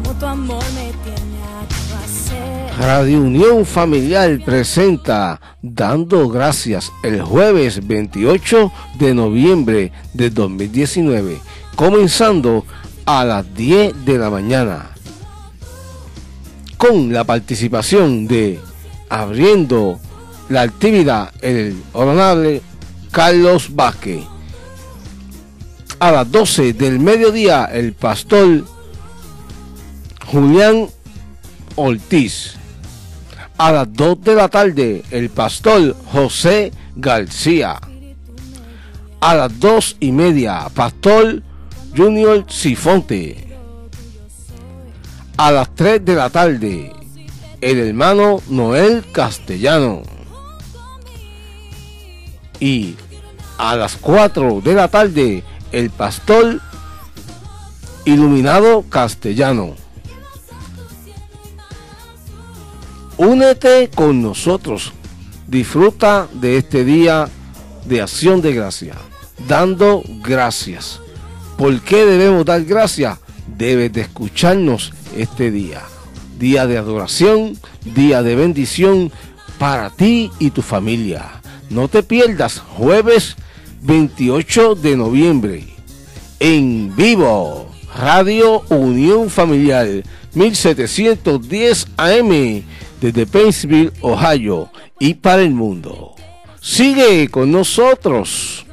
tu amor me tiene a placer. Radio Unión Familiar presenta Dando Gracias el jueves 28 de noviembre de 2019, comenzando a las 10 de la mañana, con la participación de, abriendo la actividad, el honorable Carlos Vázquez. A las 12 del mediodía, el pastor Julián Ortiz. A las 2 de la tarde, el pastor José García. A las 2:30, pastor Junior Sifonte. A las 3 de la tarde, el hermano Noel Castellano. Y a las 4 de la tarde, el pastor Iluminado Castellano. Únete con nosotros, disfruta de este día de acción de gracia, dando gracias. ¿Por qué debemos dar gracias? Debes de escucharnos este día, día de adoración, día de bendición para ti y tu familia. No te pierdas, jueves 28 de noviembre, en vivo, Radio Unión Familiar, 1710 AM, desde Paintsville, Ohio, y para el mundo. Sigue con nosotros.